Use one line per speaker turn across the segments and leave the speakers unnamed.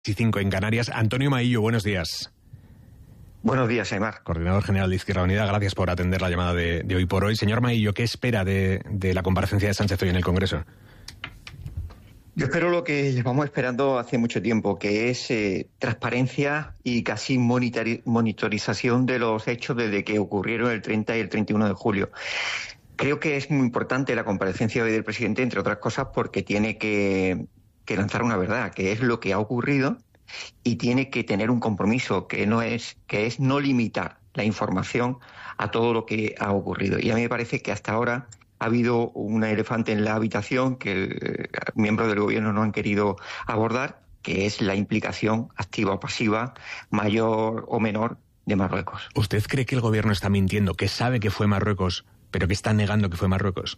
y 5 en Canarias. Antonio Maillo, buenos días.
Buenos días, Aimar.
Coordinador general de Izquierda Unida, gracias por atender la llamada de Hoy por Hoy. Señor Maillo, ¿qué espera de la comparecencia de Sánchez hoy en el Congreso?
Yo espero lo que llevamos esperando hace mucho tiempo, que es transparencia y casi monitorización de los hechos desde que ocurrieron el 30 y el 31 de julio. Creo que es muy importante la comparecencia hoy del presidente, entre otras cosas, porque tiene que lanzar una verdad, que es lo que ha ocurrido, y tiene que tener un compromiso que es no limitar la información a todo lo que ha ocurrido. Y a mí me parece que hasta ahora ha habido un elefante en la habitación que miembros del gobierno no han querido abordar, que es la implicación activa o pasiva, mayor o menor, de Marruecos.
¿Usted cree que el gobierno está mintiendo, que sabe que fue Marruecos, pero que está negando que fue Marruecos?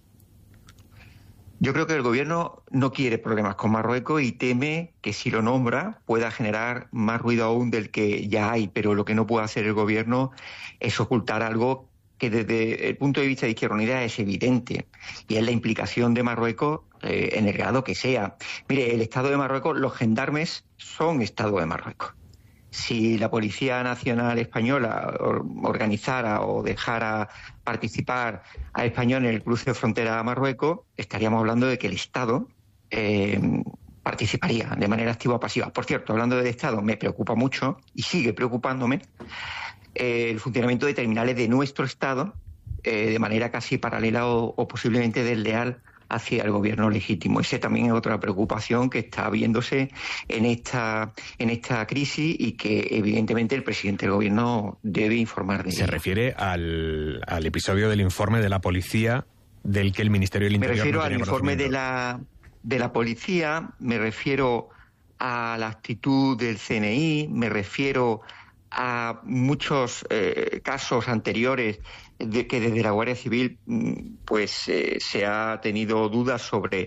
Yo creo que el gobierno no quiere problemas con Marruecos y teme que si lo nombra pueda generar más ruido aún del que ya hay, pero lo que no puede hacer el gobierno es ocultar algo que desde el punto de vista de Izquierda Unida es evidente, y es la implicación de Marruecos en el grado que sea. Mire, el Estado de Marruecos, los gendarmes son Estado de Marruecos. Si la Policía Nacional Española organizara o dejara participar a españoles en el cruce de frontera a Marruecos, estaríamos hablando de que el Estado participaría de manera activa o pasiva. Por cierto, hablando del Estado, me preocupa mucho y sigue preocupándome el funcionamiento de terminales de nuestro Estado de manera casi paralela o posiblemente desleal hacia el gobierno legítimo. Esa también es otra preocupación que está viéndose en esta crisis y que evidentemente el presidente del gobierno debe informar de ella.
¿Se refiere al episodio del informe de la policía del que el Ministerio del Interior no tenía conocimiento?
Me refiero al informe de la policía, me refiero a la actitud del CNI, me refiero a muchos casos anteriores de que desde la Guardia Civil se ha tenido dudas sobre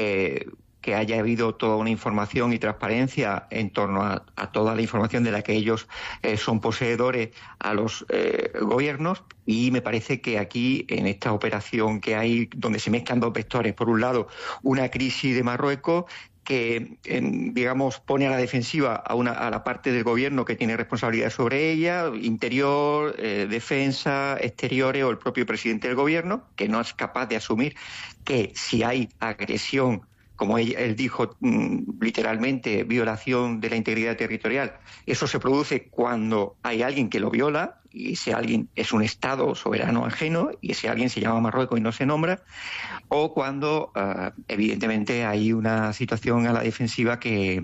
que haya habido toda una información y transparencia en torno a toda la información de la que ellos son poseedores a los gobiernos, y me parece que aquí, en esta operación que hay, donde se mezclan dos vectores, por un lado una crisis de Marruecos que, pone a la defensiva a la parte del gobierno que tiene responsabilidad sobre ella, interior, defensa, exteriores, o el propio presidente del gobierno, que no es capaz de asumir que si hay agresión, como él dijo literalmente, violación de la integridad territorial, eso se produce cuando hay alguien que lo viola, y ese alguien es un Estado soberano ajeno, y ese alguien se llama Marruecos y no se nombra, o cuando evidentemente hay una situación a la defensiva que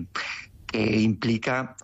implica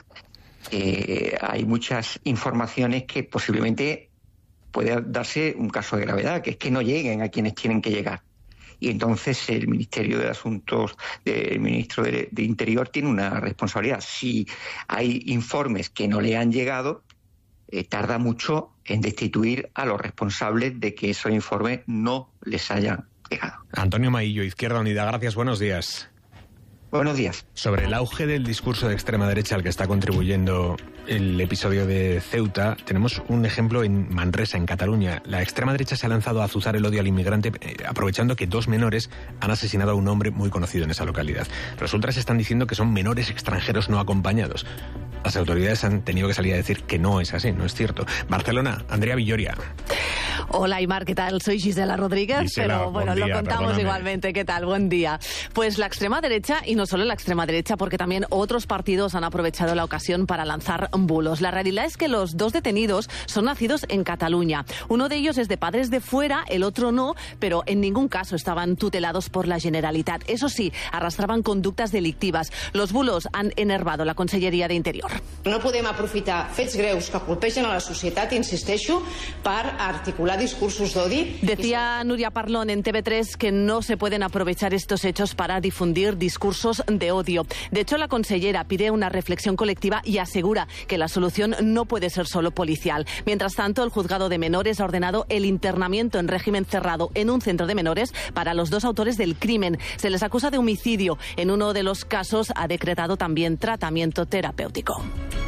que hay muchas informaciones que posiblemente pueda darse un caso de gravedad, que es que no lleguen a quienes tienen que llegar. Y entonces el Ministerio de Asuntos, el ministro de Interior tiene una responsabilidad. Si hay informes que no le han llegado, tarda mucho en destituir a los responsables de que esos informes no les hayan llegado.
Antonio Maillo, Izquierda Unida, gracias, buenos días.
Buenos días.
Sobre el auge del discurso de extrema derecha al que está contribuyendo el episodio de Ceuta, tenemos un ejemplo en Manresa, en Cataluña. La extrema derecha se ha lanzado a azuzar el odio al inmigrante, aprovechando que 2 menores han asesinado a un hombre muy conocido en esa localidad. Los ultras están diciendo que son menores extranjeros no acompañados. Las autoridades han tenido que salir a decir que no es así, no es cierto. Barcelona, Andrea Villoria.
Hola, Aimar, ¿qué tal? Soy Gisela Rodríguez,
Gisela,
pero bueno,
día,
lo contamos
perdóname.
igualmente. ¿Qué tal? Buen día. Pues la extrema derecha, y no solo la extrema derecha, porque también otros partidos han aprovechado la ocasión para lanzar bulos. La realidad es que los 2 detenidos son nacidos en Cataluña. Uno de ellos es de padres de fuera, el otro no, pero en ningún caso estaban tutelados por la Generalitat. Eso sí, arrastraban conductas delictivas. Los bulos han enervado la Conselleria de Interior.
No podem aprofitar fets greus que colpegen a la societat, insisteixo, per articular discursos d'odi.
Decía Nuria Parlon en TV3 que no se pueden aprovechar estos hechos para difundir discursos de odio. De hecho, la consellera pide una reflexión colectiva y asegura que la solución no puede ser solo policial. Mientras tanto, el juzgado de menores ha ordenado el internamiento en régimen cerrado en un centro de menores para los 2 autores del crimen. Se les acusa de homicidio. En uno de los casos ha decretado también tratamiento terapéutico.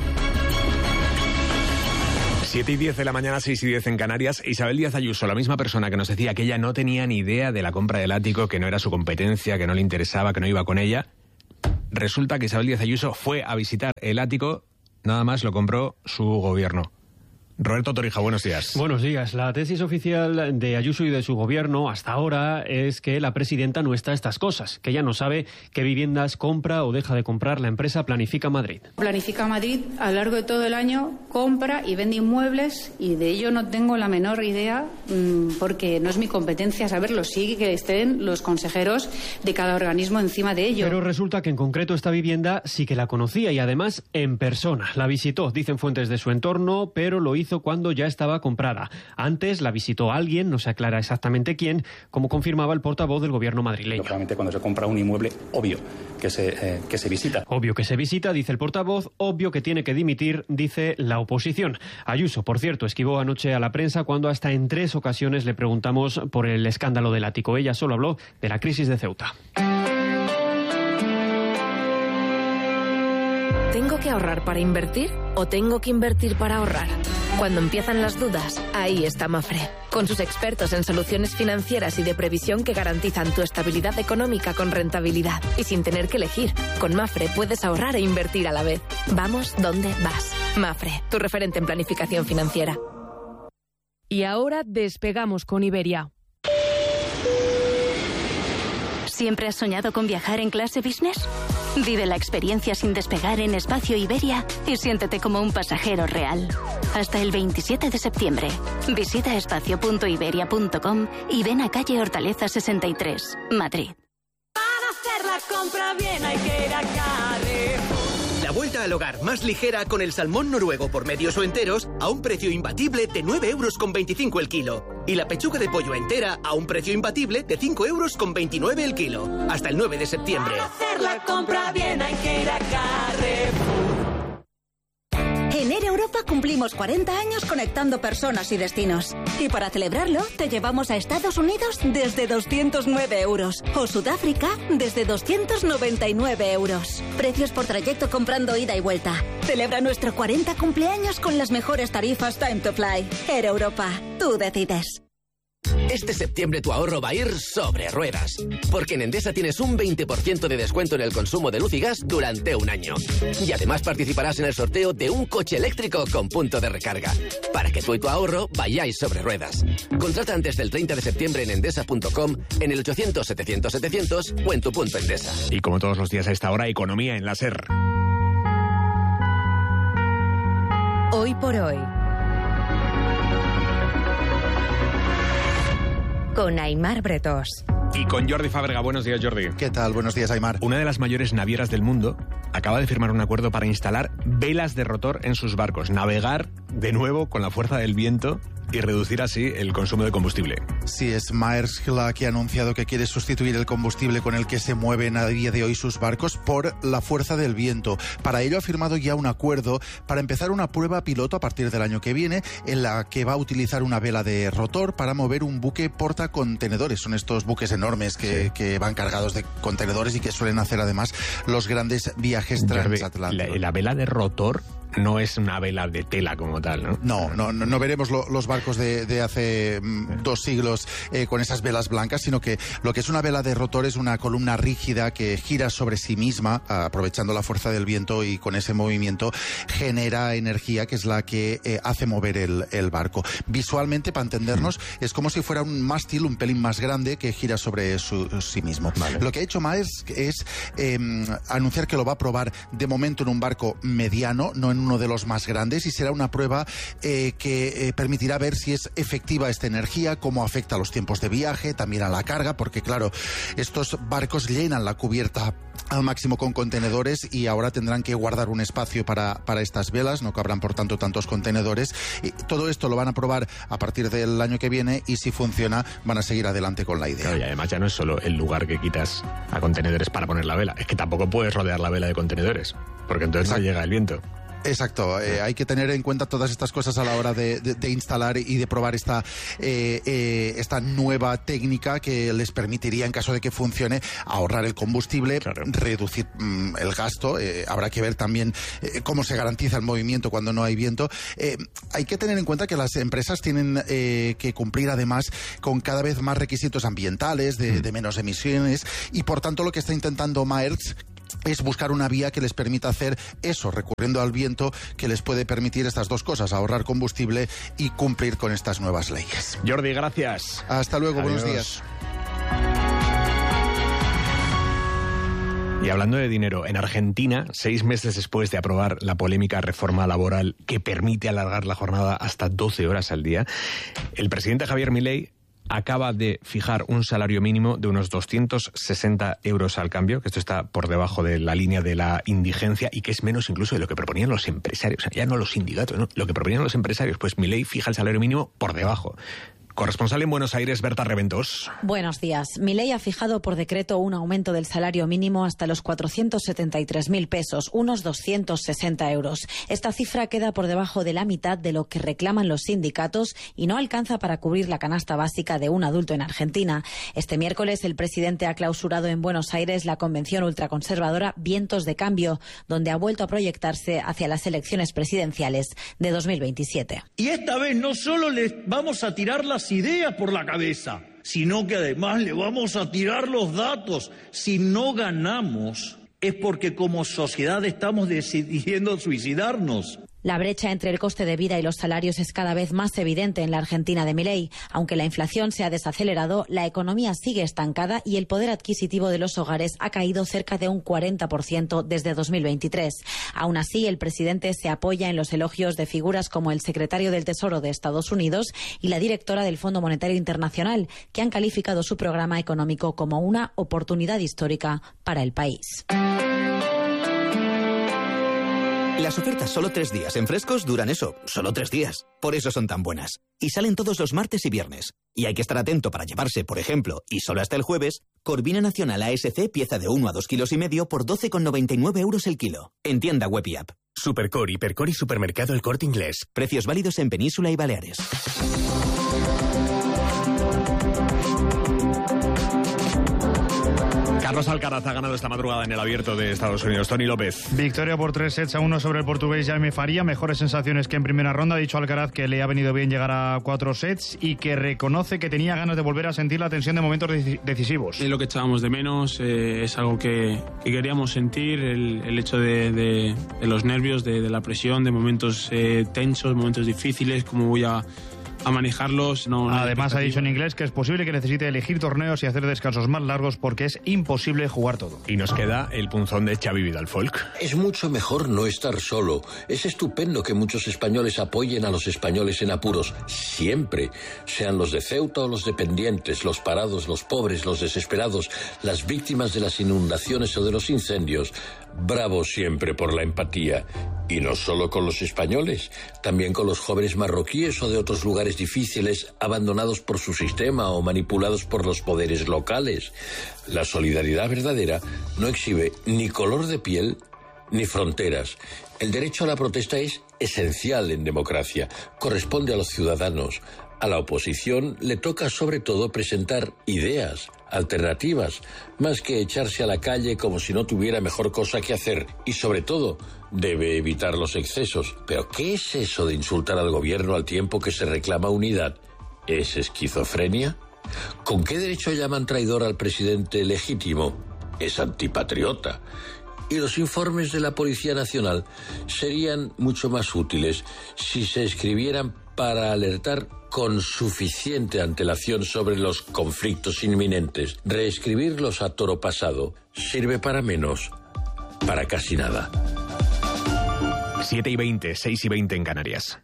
7:10 de la mañana, 6:10 en Canarias. Isabel Díaz Ayuso, la misma persona que nos decía que ella no tenía ni idea de la compra del ático, que no era su competencia, que no le interesaba, que no iba con ella, Resulta que Isabel Díaz Ayuso fue a visitar el ático, nada más lo compró su gobierno. Roberto Torija, buenos días.
Buenos días. La tesis oficial de Ayuso y de su gobierno hasta ahora es que la presidenta no está a estas cosas, que ella no sabe qué viviendas compra o deja de comprar la empresa Planifica Madrid.
Planifica Madrid a lo largo de todo el año compra y vende inmuebles y de ello no tengo la menor idea porque no es mi competencia saberlo. Sí que estén los consejeros de cada organismo encima de ello.
Pero resulta que en concreto esta vivienda sí que la conocía y además en persona. La visitó, dicen fuentes de su entorno, pero lo hizo cuando ya estaba comprada. Antes la visitó alguien, no se aclara exactamente quién, como confirmaba el portavoz del gobierno madrileño.
Lógicamente, cuando se compra un inmueble, obvio que se visita.
Obvio que se visita, dice el portavoz, obvio que tiene que dimitir, dice la oposición. Ayuso, por cierto, esquivó anoche a la prensa cuando hasta en 3 ocasiones le preguntamos por el escándalo del ático. Ella solo habló de la crisis de Ceuta.
¿Tengo que ahorrar para invertir o tengo que invertir para ahorrar? Cuando empiezan las dudas, ahí está Mafre, con sus expertos en soluciones financieras y de previsión que garantizan tu estabilidad económica con rentabilidad y sin tener que elegir. Con Mafre puedes ahorrar e invertir a la vez. Vamos donde vas. Mafre, tu referente en planificación financiera.
Y ahora despegamos con Iberia.
¿Siempre has soñado con viajar en clase business? Vive la experiencia sin despegar en Espacio Iberia y siéntete como un pasajero real. Hasta el 27 de septiembre. Visita espacio.iberia.com y ven a calle Hortaleza 63, Madrid.
Para hacer la compra bien hay que ir a Carrefour.
La vuelta al hogar más ligera con el salmón noruego por medios o enteros a un precio imbatible de 9,25 € el kilo. Y la pechuga de pollo entera a un precio imbatible de 5,29 € el kilo. Hasta el 9 de septiembre.
Para hacer la compra bien hay que ir a Carrefour.
En Air Europa cumplimos 40 años conectando personas y destinos. Y para celebrarlo, te llevamos a Estados Unidos desde 209 € o Sudáfrica desde 299 €. Precios por trayecto comprando ida y vuelta. Celebra nuestro 40 cumpleaños con las mejores tarifas Time to Fly. Air Europa, tú decides.
Este septiembre tu ahorro va a ir sobre ruedas, porque en Endesa tienes un 20% de descuento en el consumo de luz y gas durante un año. Y además participarás en el sorteo de un coche eléctrico con punto de recarga, para que tú y tu ahorro vayáis sobre ruedas. Contrata antes del 30 de septiembre en endesa.com, en el 800-700-700 o en tu punto Endesa.
Y como todos los días a esta hora, economía en la SER.
Hoy por hoy. Con Aimar Bretós.
Y con Jordi Fábrega. Buenos días, Jordi.
¿Qué tal? Buenos días, Aimar.
Una de las mayores navieras del mundo acaba de firmar un acuerdo para instalar velas de rotor en sus barcos. Navegar de nuevo con la fuerza del viento y reducir así el consumo de combustible.
Sí, es Maersk la que ha anunciado que quiere sustituir el combustible con el que se mueven a día de hoy sus barcos por la fuerza del viento. Para ello ha firmado ya un acuerdo para empezar una prueba piloto a partir del año que viene en la que va a utilizar una vela de rotor para mover un buque portacontenedores. Son estos buques enormes que van cargados de contenedores y que suelen hacer además los grandes viajes transatlánticos.
La vela de rotor no es una vela de tela como tal, ¿no?
No veremos los barcos de hace 2 siglos con esas velas blancas, sino que lo que es una vela de rotor es una columna rígida que gira sobre sí misma, aprovechando la fuerza del viento, y con ese movimiento genera energía que es la que hace mover el barco. Visualmente, para entendernos, es como si fuera un mástil un pelín más grande que gira sobre sí mismo. Vale. Lo que ha hecho Maersk es anunciar que lo va a probar de momento en un barco mediano, no en uno de los más grandes, y será una prueba que permitirá ver si es efectiva esta energía, cómo afecta a los tiempos de viaje, también a la carga, porque claro, estos barcos llenan la cubierta al máximo con contenedores y ahora tendrán que guardar un espacio para estas velas, no cabrán por tanto tantos contenedores. Y todo esto lo van a probar a partir del año que viene y si funciona van a seguir adelante con la idea.
Claro, y además ya no es solo el lugar que quitas a contenedores para poner la vela, es que tampoco puedes rodear la vela de contenedores, porque entonces no llega el viento.
Exacto, hay que tener en cuenta todas estas cosas a la hora de instalar y de probar esta nueva técnica que les permitiría, en caso de que funcione, ahorrar el combustible, reducir el gasto. Habrá que ver también cómo se garantiza el movimiento cuando no hay viento. Hay que tener en cuenta que las empresas tienen que cumplir además con cada vez más requisitos ambientales, de menos emisiones, y por tanto lo que está intentando Maersk es buscar una vía que les permita hacer eso, recurriendo al viento, que les puede permitir estas dos cosas, ahorrar combustible y cumplir con estas nuevas leyes.
Jordi, gracias.
Hasta luego,
Adiós.
buenos días.
Y hablando de dinero, en Argentina, 6 meses después de aprobar la polémica reforma laboral que permite alargar la jornada hasta 12 horas al día, el presidente Javier Milei acaba de fijar un salario mínimo de unos 260 euros al cambio, que esto está por debajo de la línea de la indigencia y que es menos incluso de lo que proponían los empresarios. O sea, ya no los sindicatos, ¿no? Lo que proponían los empresarios, pues Milei fija el salario mínimo por debajo. Corresponsal en Buenos Aires, Berta Reventos.
Buenos días. Milei ha fijado por decreto un aumento del salario mínimo hasta los 473.000 pesos, unos 260 euros. Esta cifra queda por debajo de la mitad de lo que reclaman los sindicatos y no alcanza para cubrir la canasta básica de un adulto en Argentina. Este miércoles el presidente ha clausurado en Buenos Aires la convención ultraconservadora Vientos de Cambio, donde ha vuelto a proyectarse hacia las elecciones presidenciales de 2027.
Y esta vez no solo les vamos a tirar las ideas por la cabeza, sino que además le vamos a tirar los datos. Si no ganamos es porque como sociedad estamos decidiendo suicidarnos.
La brecha entre el coste de vida y los salarios es cada vez más evidente en la Argentina de Milei. Aunque la inflación se ha desacelerado, la economía sigue estancada y el poder adquisitivo de los hogares ha caído cerca de un 40% desde 2023. Aún así, el presidente se apoya en los elogios de figuras como el secretario del Tesoro de Estados Unidos y la directora del Fondo Monetario Internacional, que han calificado su programa económico como una oportunidad histórica para el país.
Las ofertas solo 3 días en Frescos duran eso, solo 3 días. Por eso son tan buenas. Y salen todos los martes y viernes. Y hay que estar atento para llevarse, por ejemplo, y solo hasta el jueves, Corvina Nacional ASC pieza de 1 a 2,5 kilos por 12,99 euros el kilo. En tienda web y app.
Supercor, Hipercor y Supermercado El Corte Inglés.
Precios válidos en Península y Baleares.
Carlos Alcaraz ha ganado esta madrugada en el Abierto de Estados Unidos. Tony López.
Victoria por 3-1 sobre el portugués Jaime Faria. Mejores sensaciones que en primera ronda. Ha dicho Alcaraz que le ha venido bien llegar a 4 sets y que reconoce que tenía ganas de volver a sentir la tensión de momentos decisivos.
Es lo que echábamos de menos, es algo que queríamos sentir, el hecho de los nervios, de la presión, de momentos tensos, momentos difíciles, cómo voy a manejarlos.
Además ha dicho en inglés que es posible que necesite elegir torneos y hacer descansos más largos porque es imposible jugar todo.
Y nos queda el punzón de Xavi Vidal-Folk.
Es mucho mejor no estar solo. Es estupendo que muchos españoles apoyen a los españoles en apuros, siempre, sean los de Ceuta o los dependientes, los parados, los pobres, los desesperados, las víctimas de las inundaciones o de los incendios. Bravo siempre por la empatía. Y no solo con los españoles, también con los jóvenes marroquíes o de otros lugares difíciles abandonados por su sistema o manipulados por los poderes locales. La solidaridad verdadera no exhibe ni color de piel ni fronteras. El derecho a la protesta es esencial en democracia, corresponde a los ciudadanos. A la oposición le toca sobre todo presentar ideas, alternativas, más que echarse a la calle como si no tuviera mejor cosa que hacer. Y sobre todo, debe evitar los excesos. ¿Pero qué es eso de insultar al gobierno al tiempo que se reclama unidad? ¿Es esquizofrenia? ¿Con qué derecho llaman traidor al presidente legítimo? Es antipatriota. Y los informes de la Policía Nacional serían mucho más útiles si se escribieran para alertar con suficiente antelación sobre los conflictos inminentes. Reescribirlos a toro pasado sirve para menos, para casi nada.
7:20, 6:20 en Canarias.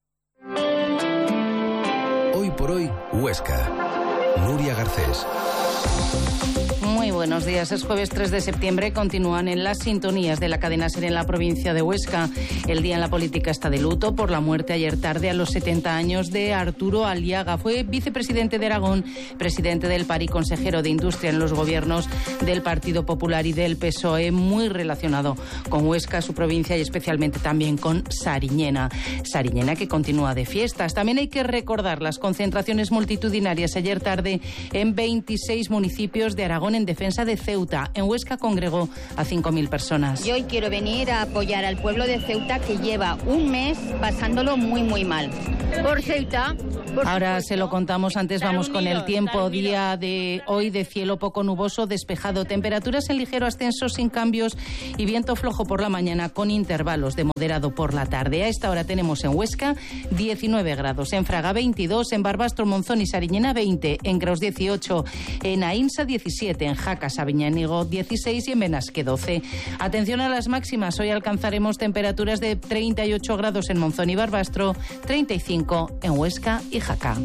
Hoy por hoy, Huesca. Nuria Garcés.
Muy buenos días. Es jueves 3 de septiembre. Continúan en las sintonías de la cadena SER en la provincia de Huesca. El día en la política está de luto por la muerte ayer tarde a los 70 años de Arturo Aliaga. Fue vicepresidente de Aragón, presidente del PAR y consejero de Industria en los gobiernos del Partido Popular y del PSOE, muy relacionado con Huesca, su provincia, y especialmente también con Sariñena. Sariñena que continúa de fiestas. También hay que recordar las concentraciones multitudinarias ayer tarde tarde en 26 municipios de Aragón en defensa de Ceuta. En Huesca congregó a 5.000 personas.
Yo hoy quiero venir a apoyar al pueblo de Ceuta, que lleva un mes pasándolo muy, muy mal. Por Ceuta.
Ahora se lo contamos, antes vamos con el tiempo. Día de hoy de cielo poco nuboso, despejado. Temperaturas en ligero ascenso sin cambios y viento flojo por la mañana con intervalos de moderado por la tarde. A esta hora tenemos en Huesca 19 grados, en Fraga 22, en Barbastro, Monzón y Sariñena 20, en Graus 18, en Aínsa 17, en Jaca, Sabiñánigo 16 y en Benasque 12. Atención a las máximas, hoy alcanzaremos temperaturas de 38 grados en Monzón y Barbastro, 35 en Huesca y Jaca.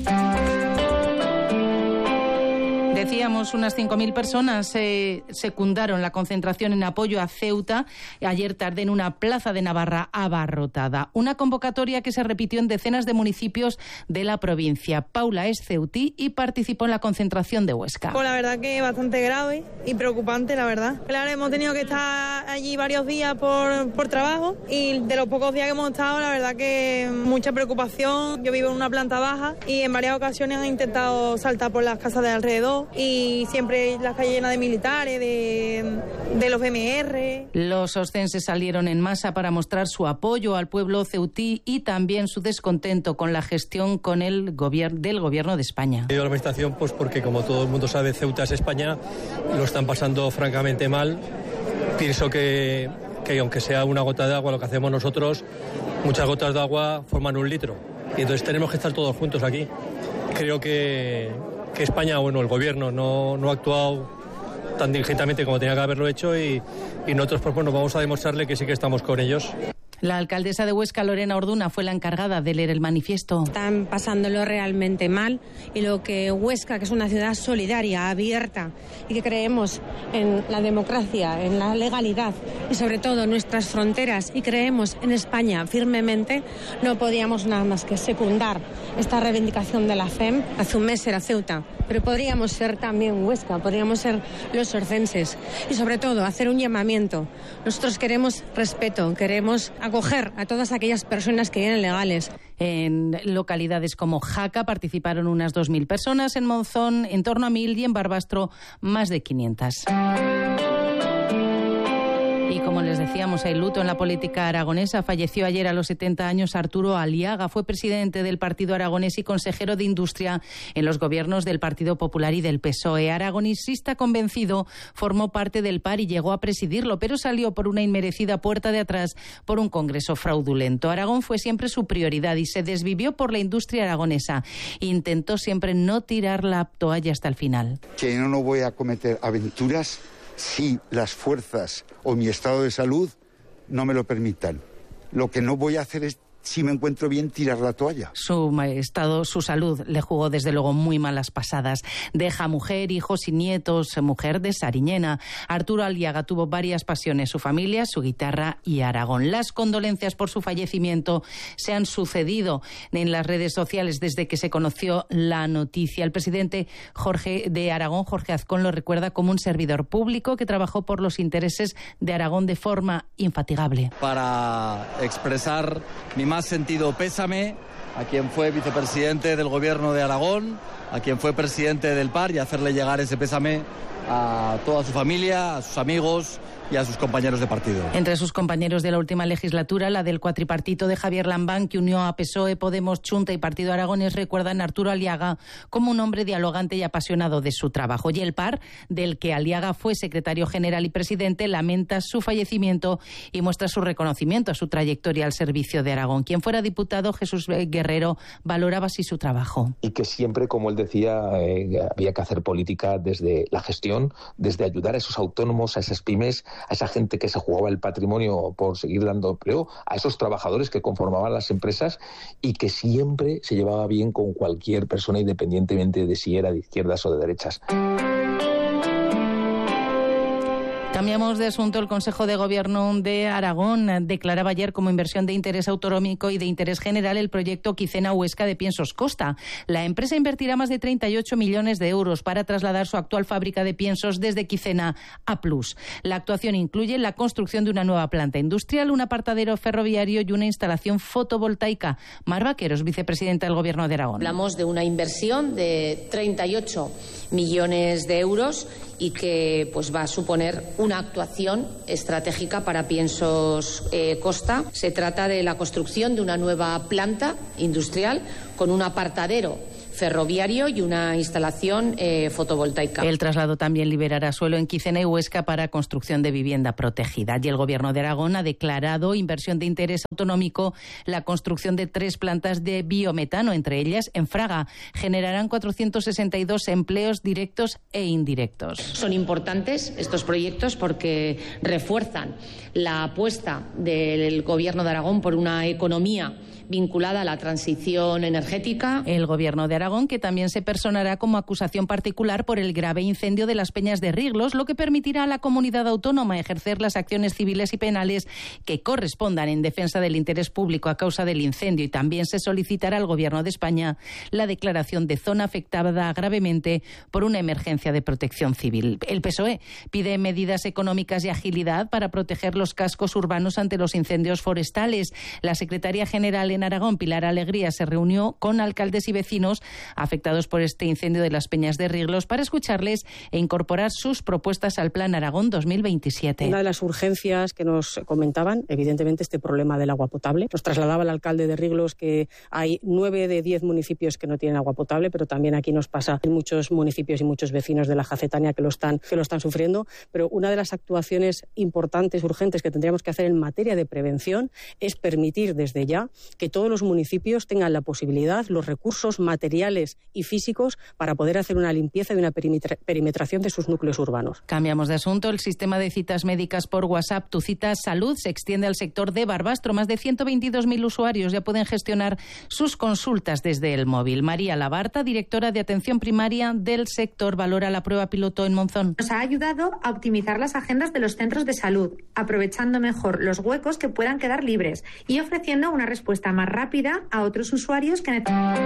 Decíamos, unas 5.000 personas secundaron la concentración en apoyo a Ceuta ayer tarde en una plaza de Navarra abarrotada. Una convocatoria que se repitió en decenas de municipios de la provincia. Paula es ceutí y participó en la concentración de Huesca.
Pues la verdad que bastante grave y preocupante, la verdad. Claro, hemos tenido que estar allí varios días por trabajo y de los pocos días que hemos estado, la verdad que mucha preocupación. Yo vivo en una planta baja y en varias ocasiones han intentado saltar por las casas de alrededor y siempre las calles llenas de militares, de los BMR.
Los oscenses salieron en masa para mostrar su apoyo al pueblo ceutí y también su descontento con la gestión del gobierno de España.
He ido a la manifestación pues porque, como todo el mundo sabe, Ceuta es España, lo están pasando francamente mal. Pienso que aunque sea una gota de agua, lo que hacemos nosotros, muchas gotas de agua forman un litro. Y entonces tenemos que estar todos juntos aquí. Creo que España, bueno, el gobierno no ha actuado tan diligentemente como tenía que haberlo hecho y nosotros pues bueno, vamos a demostrarle que sí que estamos con ellos.
La alcaldesa de Huesca, Lorena Orduna, fue la encargada de leer el manifiesto.
Están pasándolo realmente mal y lo que Huesca, que es una ciudad solidaria, abierta y que creemos en la democracia, en la legalidad y sobre todo en nuestras fronteras y creemos en España firmemente, no podíamos nada más que secundar esta reivindicación de la FEM. Hace un mes era Ceuta, pero podríamos ser también Huesca, podríamos ser los orcenses y sobre todo hacer un llamamiento. Nosotros queremos respeto, queremos acoger a todas aquellas personas que vienen legales.
En localidades como Jaca participaron unas 2.000 personas, en Monzón en torno a 1.000 y en Barbastro más de 500. Y como les decíamos, hay luto en la política aragonesa. Falleció ayer a los 70 años Arturo Aliaga. Fue presidente del Partido Aragonés y consejero de Industria en los gobiernos del Partido Popular y del PSOE. Aragonesista convencido, formó parte del PAR y llegó a presidirlo, pero salió por una inmerecida puerta de atrás por un congreso fraudulento. Aragón fue siempre su prioridad y se desvivió por la industria aragonesa. Intentó siempre no tirar la toalla hasta el final.
Que no voy a cometer aventuras si las fuerzas o mi estado de salud no me lo permitan. Lo que no voy a hacer es, si me encuentro bien, tirar la toalla.
Su salud le jugó desde luego muy malas pasadas. Deja mujer, hijos y nietos, mujer de Sariñena. Arturo Aliaga tuvo varias pasiones, su familia, su guitarra y Aragón. Las condolencias por su fallecimiento se han sucedido en las redes sociales desde que se conoció la noticia. El presidente de Aragón, Jorge Azcón, lo recuerda como un servidor público que trabajó por los intereses de Aragón de forma infatigable.
Para expresar mi más sentido pésame a quien fue vicepresidente del gobierno de Aragón, a quien fue presidente del PAR y hacerle llegar ese pésame a toda su familia, a sus amigos y a sus compañeros de partido.
Entre sus compañeros de la última legislatura, la del cuatripartito de Javier Lambán, que unió a PSOE, Podemos, Chunta y Partido Aragonés, recuerdan a Arturo Aliaga como un hombre dialogante y apasionado de su trabajo. Y el PAR, del que Aliaga fue secretario general y presidente, lamenta su fallecimiento y muestra su reconocimiento a su trayectoria al servicio de Aragón. Quien fuera diputado, Jesús Guerrero, valoraba así su trabajo.
Y que siempre, como él decía, había que hacer política desde la gestión, desde ayudar a esos autónomos, a esas pymes, a esa gente que se jugaba el patrimonio por seguir dando empleo, a esos trabajadores que conformaban las empresas y que siempre se llevaba bien con cualquier persona independientemente de si era de izquierdas o de derechas.
Cambiamos de asunto. El Consejo de Gobierno de Aragón declaraba ayer como inversión de interés autonómico y de interés general el proyecto Quicena Huesca de Piensos Costa. La empresa invertirá más de 38 millones de euros para trasladar su actual fábrica de piensos desde Quicena a Plus. La actuación incluye la construcción de una nueva planta industrial, un apartadero ferroviario y una instalación fotovoltaica. Mar Vaqueros, vicepresidenta del Gobierno de Aragón.
Hablamos de una inversión de 38 millones de euros y que pues va a suponer una actuación estratégica para Piensos Costa. Se trata de la construcción de una nueva planta industrial con un apartadero ferroviario y una instalación fotovoltaica.
El traslado también liberará suelo en Quicena y Huesca para construcción de vivienda protegida. Y el Gobierno de Aragón ha declarado inversión de interés autonómico la construcción de 3 plantas de biometano, entre ellas en Fraga. Generarán 462 empleos directos e indirectos.
Son importantes estos proyectos porque refuerzan la apuesta del Gobierno de Aragón por una economía vinculada a la transición energética.
El Gobierno de Aragón, que también se personará como acusación particular por el grave incendio de las Peñas de Riglos, lo que permitirá a la comunidad autónoma ejercer las acciones civiles y penales que correspondan en defensa del interés público a causa del incendio, y también se solicitará al Gobierno de España la declaración de zona afectada gravemente por una emergencia de protección civil. El PSOE pide medidas económicas y agilidad para proteger los cascos urbanos ante los incendios forestales. La secretaria general en Aragón, Pilar Alegría, se reunió con alcaldes y vecinos afectados por este incendio de las Peñas de Riglos para escucharles e incorporar sus propuestas al Plan Aragón 2027.
Una de las urgencias que nos comentaban, evidentemente, este problema del agua potable. Nos trasladaba el alcalde de Riglos que hay 9 de 10 municipios que no tienen agua potable, pero también aquí nos pasa en muchos municipios y muchos vecinos de la Jacetania que lo están sufriendo. Pero una de las actuaciones importantes, urgentes, que tendríamos que hacer en materia de prevención es permitir desde ya que todos los municipios tengan la posibilidad, los recursos materiales y físicos para poder hacer una limpieza y una perimetración de sus núcleos urbanos.
Cambiamos de asunto. El sistema de citas médicas por WhatsApp Tu Cita Salud se extiende al sector de Barbastro. Más de 122.000 usuarios ya pueden gestionar sus consultas desde el móvil. María Labarta, directora de atención primaria del sector, valora la prueba piloto en Monzón.
Nos ha ayudado a optimizar las agendas de los centros de salud, aprovechando mejor los huecos que puedan quedar libres y ofreciendo una respuesta más rápida a otros usuarios que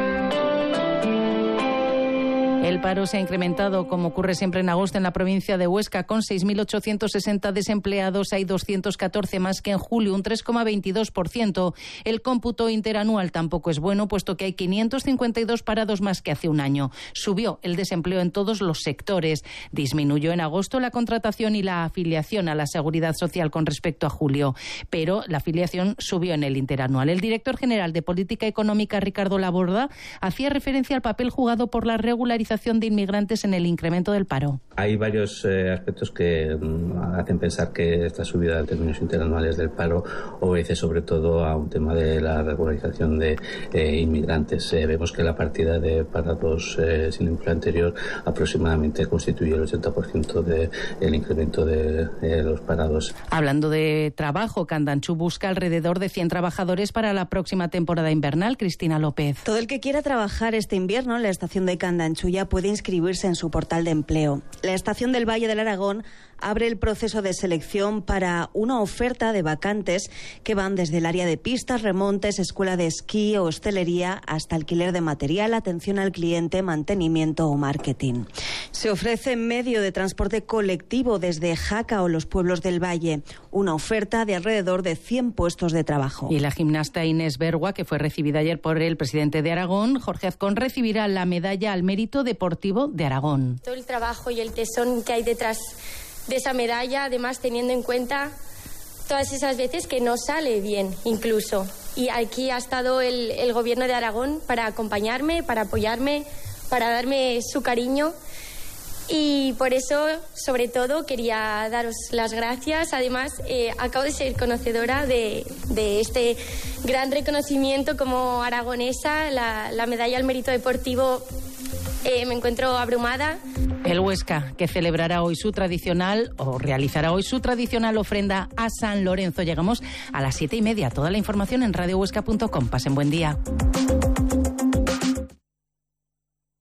El paro se ha incrementado, como ocurre siempre en agosto, en la provincia de Huesca. Con 6.860 desempleados, hay 214 más que en julio, un 3,22%. El cómputo interanual tampoco es bueno, puesto que hay 552 parados más que hace un año. Subió el desempleo en todos los sectores. Disminuyó en agosto la contratación y la afiliación a la Seguridad Social con respecto a julio, pero la afiliación subió en el interanual. El director general de Política Económica, Ricardo Laborda, hacía referencia al papel jugado por la regularización de inmigrantes en el incremento del paro.
Hay varios aspectos que hacen pensar que esta subida de términos interanuales del paro obedece sobre todo a un tema de la regularización de inmigrantes. Vemos que la partida de parados sin empleo anterior aproximadamente constituye el 80% del incremento de los parados.
Hablando de trabajo, Candanchú busca alrededor de 100 trabajadores para la próxima temporada invernal. Cristina López.
Todo el que quiera trabajar este invierno en la estación de Candanchú ya puede inscribirse en su portal de empleo. La estación del Valle del Aragón abre el proceso de selección para una oferta de vacantes que van desde el área de pistas, remontes, escuela de esquí o hostelería hasta alquiler de material, atención al cliente, mantenimiento o marketing. Se ofrece medio de transporte colectivo desde Jaca o los pueblos del Valle, una oferta de alrededor de 100 puestos de trabajo.
Y la gimnasta Inés Bergua, que fue recibida ayer por el presidente de Aragón, Jorge Azcón, recibirá la medalla al mérito deportivo de Aragón.
Todo el trabajo y el tesón que hay detrás de esa medalla, además teniendo en cuenta todas esas veces que no sale bien incluso. Y aquí ha estado el gobierno de Aragón para acompañarme, para apoyarme, para darme su cariño. Y por eso, sobre todo, quería daros las gracias. Además, acabo de ser conocedora de este gran reconocimiento como aragonesa, la medalla al mérito deportivo. Me encuentro abrumada.
El Huesca, que celebrará hoy su tradicional, o realizará hoy su tradicional ofrenda a San Lorenzo. Llegamos a las 7:30. Toda la información en radiohuesca.com. Pasen buen día.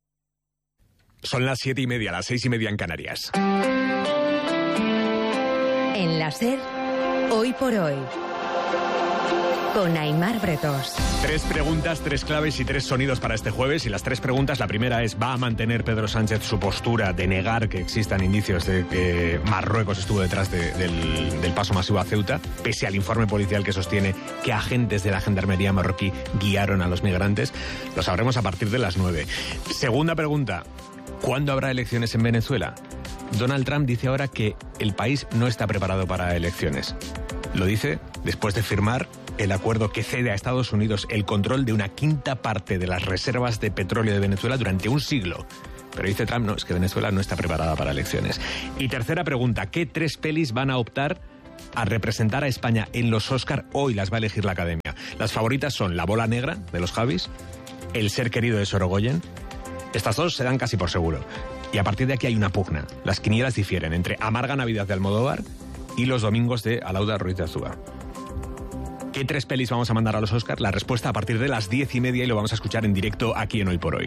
Son las 7:30, las 6:30 en Canarias.
En la SER, Hoy por Hoy, con Aimar Bretos.
3 preguntas, 3 claves y 3 sonidos para este jueves. Y las 3 preguntas, la primera es: ¿va a mantener Pedro Sánchez su postura de negar que existan indicios de que Marruecos estuvo detrás del paso masivo a Ceuta, pese al informe policial que sostiene que agentes de la gendarmería marroquí guiaron a los migrantes? Lo sabremos a partir de las 9. Segunda pregunta: ¿cuándo habrá elecciones en Venezuela? Donald Trump dice ahora que el país no está preparado para elecciones. Lo dice después de firmar el acuerdo que cede a Estados Unidos el control de una quinta parte de las reservas de petróleo de Venezuela durante un siglo. Pero dice Trump, no, es que Venezuela no está preparada para elecciones. Y tercera pregunta: ¿qué 3 pelis van a optar a representar a España en los Oscar? Hoy las va a elegir la Academia. Las favoritas son La bola negra, de los Javis, El ser querido, de Sorogoyen. Estas 2 se dan casi por seguro. Y a partir de aquí hay una pugna. Las quinielas difieren entre Amarga Navidad, de Almodóvar, y Los domingos, de Alauda Ruiz de Azúa. ¿Qué 3 pelis vamos a mandar a los Oscar? La respuesta a partir de las 10:30, y lo vamos a escuchar en directo aquí en Hoy por Hoy.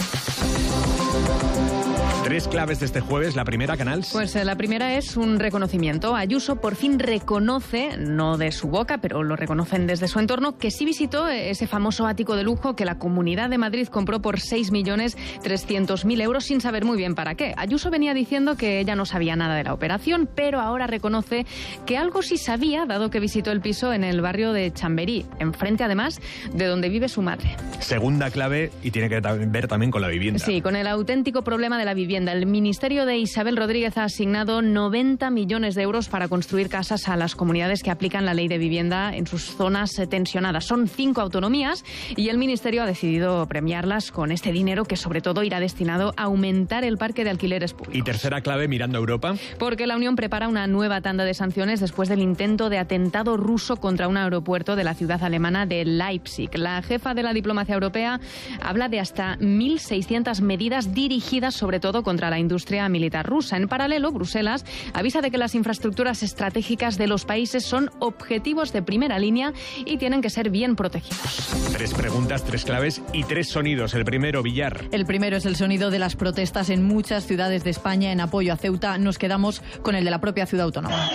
3 claves de este jueves. La primera, Canals.
Pues la primera es un reconocimiento. Ayuso por fin reconoce, no de su boca, pero lo reconocen desde su entorno, que sí visitó ese famoso ático de lujo que la Comunidad de Madrid compró por 6.300.000 euros sin saber muy bien para qué. Ayuso venía diciendo que ella no sabía nada de la operación, pero ahora reconoce que algo sí sabía, dado que visitó el piso en el barrio de Chamberí, enfrente además de donde vive su madre.
Segunda clave, y tiene que ver también con la vivienda.
Sí, con el auténtico problema de la vivienda. El Ministerio de Isabel Rodríguez ha asignado 90 millones de euros para construir casas a las comunidades que aplican la ley de vivienda en sus zonas tensionadas. Son 5 autonomías y el Ministerio ha decidido premiarlas con este dinero, que sobre todo irá destinado a aumentar el parque de alquileres públicos.
Y tercera clave, mirando a Europa.
Porque la Unión prepara una nueva tanda de sanciones después del intento de atentado ruso contra un aeropuerto de la ciudad alemana de Leipzig. La jefa de la diplomacia europea habla de hasta 1.600 medidas dirigidas sobre todo contra la industria militar rusa. En paralelo, Bruselas avisa de que las infraestructuras estratégicas de los países son objetivos de primera línea y tienen que ser bien protegidos.
3 preguntas, 3 claves y 3 sonidos. El primero, Villar.
El primero es el sonido de las protestas en muchas ciudades de España en apoyo a Ceuta. Nos quedamos con el de la propia ciudad autónoma,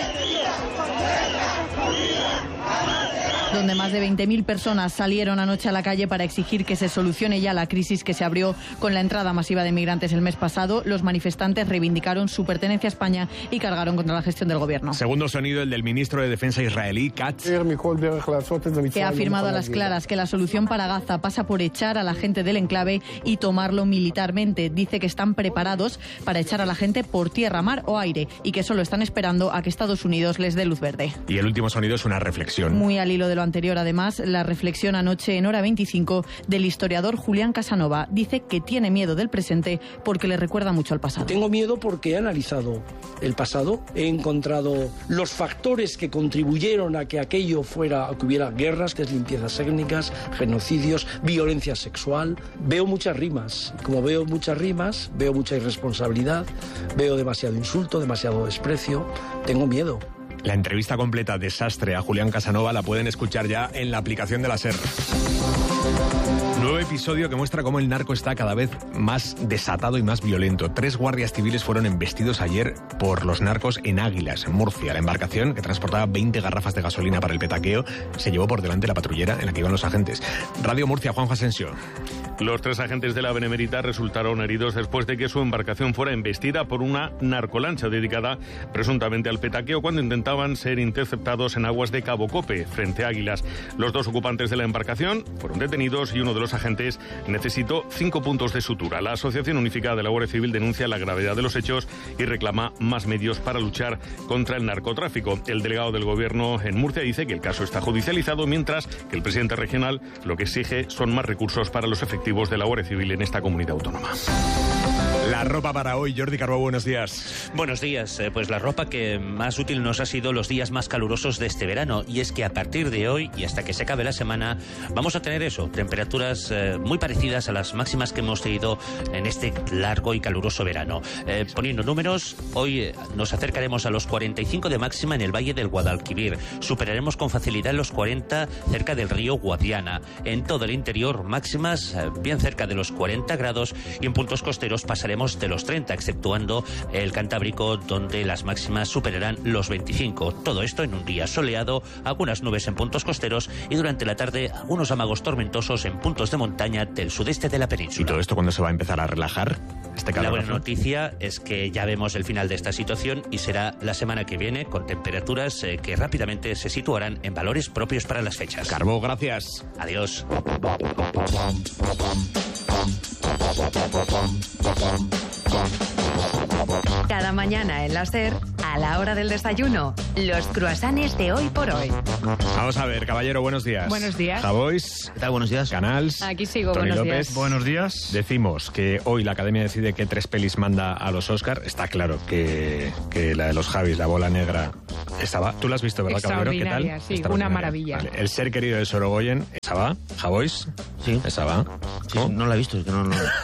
donde más de 20.000 personas salieron anoche a la calle para exigir que se solucione ya la crisis que se abrió con la entrada masiva de migrantes el mes pasado. Los manifestantes reivindicaron su pertenencia a España y cargaron contra la gestión del gobierno.
Segundo sonido, el del ministro de Defensa israelí, Katz,
que ha afirmado a las claras que la solución para Gaza pasa por echar a la gente del enclave y tomarlo militarmente. Dice que están preparados para echar a la gente por tierra, mar o aire, y que solo están esperando a que Estados Unidos les dé luz verde.
Y el último sonido es una reflexión.
Muy al hilo de lo anterior, además, la reflexión anoche en Hora 25 del historiador Julián Casanova. Dice que tiene miedo del presente porque le recuerda mucho al pasado.
Tengo miedo porque he analizado el pasado, he encontrado los factores que contribuyeron a que aquello fuera, a que hubiera guerras, que es limpiezas étnicas, genocidios, violencia sexual. Veo muchas rimas. Como veo muchas rimas, veo mucha irresponsabilidad, veo demasiado insulto, demasiado desprecio. Tengo miedo.
La entrevista completa, Desastre, a Julián Casanova la pueden escuchar ya en la aplicación de la SER. Nuevo episodio que muestra cómo el narco está cada vez más desatado y más violento. 3 guardias civiles fueron embestidos ayer por los narcos en Águilas, en Murcia. La embarcación, que transportaba 20 garrafas de gasolina para el petaqueo, se llevó por delante la patrullera en la que iban los agentes. Radio Murcia, Juanjo Asensio.
Los 3 agentes de la Benemérita resultaron heridos después de que su embarcación fuera embestida por una narcolancha dedicada presuntamente al petaqueo cuando intentaban ser interceptados en aguas de Cabo Cope, frente a Águilas. Los 2 ocupantes de la embarcación fueron detenidos y uno de los agentes necesitó 5 puntos de sutura. La Asociación Unificada de la Guardia Civil denuncia la gravedad de los hechos y reclama más medios para luchar contra el narcotráfico. El delegado del Gobierno en Murcia dice que el caso está judicializado, mientras que el presidente regional lo que exige son más recursos para los efectivos de la Guardia Civil en esta comunidad autónoma.
La ropa para hoy, Jordi Carbó, buenos días.
Buenos días. Pues la ropa que más útil nos ha sido los días más calurosos de este verano, y es que a partir de hoy y hasta que se acabe la semana vamos a tener temperaturas muy parecidas a las máximas que hemos tenido en este largo y caluroso verano. Poniendo números, hoy nos acercaremos a los 45 de máxima en el Valle del Guadalquivir. Superaremos con facilidad los 40 cerca del río Guadiana. En todo el interior, máximas bien cerca de los 40 grados, y en puntos costeros pasaremos pasaremos de los 30, exceptuando el Cantábrico, donde las máximas superarán los 25. Todo esto en un día soleado, algunas nubes en puntos costeros y durante la tarde algunos amagos tormentosos en puntos de montaña del sudeste de la península.
¿Y todo esto cuándo se va a empezar a relajar?
La buena noticia es que ya vemos el final de esta situación y será la semana que viene, con temperaturas que rápidamente se situarán en valores propios para las fechas.
Carbó, gracias.
Adiós.
Cada mañana en la SER, a la hora del desayuno, los cruasanes de Hoy por Hoy.
Vamos a ver, caballero, buenos días.
Buenos días.
Javois.
¿Qué tal? Buenos días.
Canals.
Aquí sigo,
Toni
buenos
López.
días.
Buenos días.
Decimos que hoy la Academia decide qué 3 pelis manda a los Oscar. Está claro que la de los Javis, La bola negra, esa va. Tú la has visto, ¿verdad, caballero? ¿Qué tal?
Sí, una maravilla.
Vale. El ser querido de Sorogoyen, esa va. Javois.
Sí.
Esa va.
Sí, no la he visto, es que no.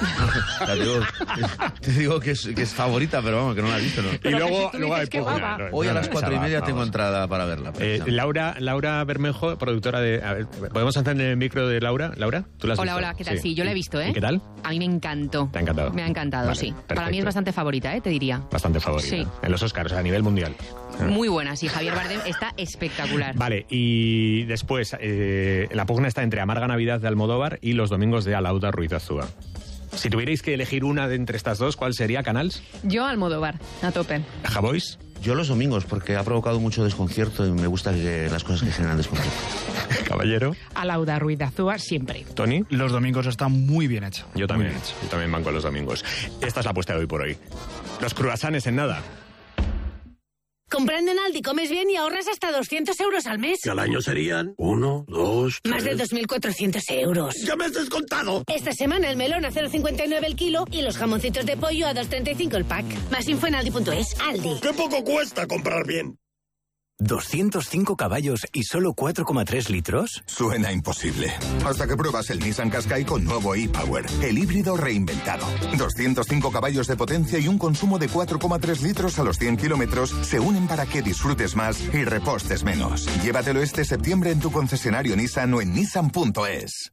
Te digo que es favorita, pero vamos, que no la he visto, ¿no?
Y luego hay
Hoy a las 4:30 tengo entrada para verla.
Laura Bermejo, productora de... A ver, ¿podemos encender el micro de Laura? ¿Laura? ¿Tú la has visto?
Hola, ¿qué tal? Sí, yo la he visto, ¿eh?
¿Y qué tal?
A mí me encantó.
¿Te ha encantado?
Me ha encantado,
Vale,
sí.
perfecto.
Para mí es bastante favorita, te diría.
Bastante favorita.
Sí.
En los Oscars, a nivel mundial.
Muy buena, sí. Javier Bardem está espectacular.
Vale, y después, la pugna está entre Amarga Navidad de Almodóvar y Los domingos de Alauda Ruiz Azúa. Si tuvierais que elegir una de entre estas dos, ¿cuál sería, Canals?
Yo Almodóvar, a tope.
¿Javois?
Yo Los domingos, porque ha provocado mucho desconcierto y me gusta las cosas que generan desconcierto.
Caballero.
Alauda Ruiz Azúa siempre.
¿Toni?
Los domingos está muy bien hecho.
Yo también banco los domingos. Esta es la apuesta de hoy por hoy. Los cruasanes en nada.
Comprando en Aldi comes bien y ahorras hasta 200 euros al mes.
Que al año serían 1, 2, 3...
Más de 2.400 euros.
¡Ya me has descontado!
Esta semana el melón a 0,59 el kilo y los jamoncitos de pollo a 2,35 el pack. Más info en aldi.es. Aldi.
¡Qué poco cuesta comprar bien!
¿205 caballos y solo 4,3 litros?
Suena imposible. Hasta que pruebas el Nissan Qashqai con nuevo e-Power, el híbrido reinventado. 205 caballos de potencia y un consumo de 4,3 litros a los 100 kilómetros se unen para que disfrutes más y repostes menos. Llévatelo este septiembre en tu concesionario Nissan o en nissan.es.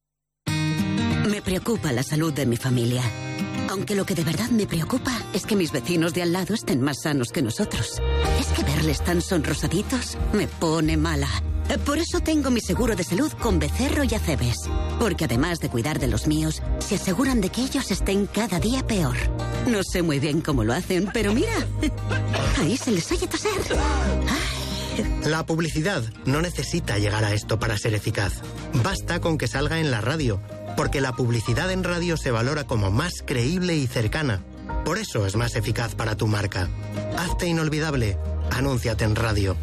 Me preocupa la salud de mi familia. Aunque lo que de verdad me preocupa es que mis vecinos de al lado estén más sanos que nosotros. Es que verles tan sonrosaditos me pone mala. Por eso tengo mi seguro de salud con Becerro y Acebes. Porque además de cuidar de los míos, se aseguran de que ellos estén cada día peor. No sé muy bien cómo lo hacen, pero mira, ahí se les oye toser.
La publicidad no necesita llegar a esto para ser eficaz. Basta con que salga en la radio. Porque la publicidad en radio se valora como más creíble y cercana. Por eso es más eficaz para tu marca. Hazte inolvidable. Anúnciate en radio.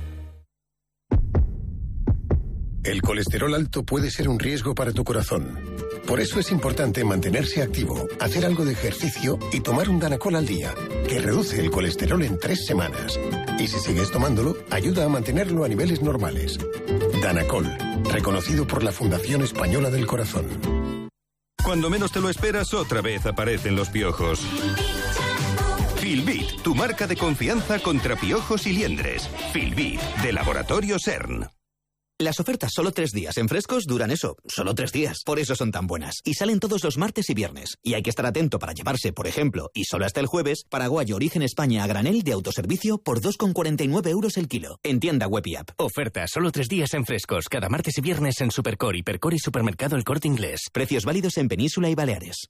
El colesterol alto puede ser un riesgo para tu corazón. Por eso es importante mantenerse activo, hacer algo de ejercicio y tomar un Danacol al día, que reduce el colesterol en 3 semanas. Y si sigues tomándolo, ayuda a mantenerlo a niveles normales. Danacol, reconocido por la Fundación Española del Corazón.
Cuando menos te lo esperas, otra vez aparecen los piojos. Filbit, tu marca de confianza contra piojos y liendres. Filbit, de Laboratorio CERN.
Las ofertas solo 3 días en Frescos duran eso, solo 3 días. Por eso son tan buenas. Y salen todos los martes y viernes. Y hay que estar atento para llevarse, por ejemplo, y solo hasta el jueves, paraguayo origen España a granel de autoservicio por 2,49 euros el kilo. En tienda web y app.
Oferta solo 3 días en Frescos, cada martes y viernes en Supercor, Hipercor y Supermercado El Corte Inglés.
Precios válidos en Península y Baleares.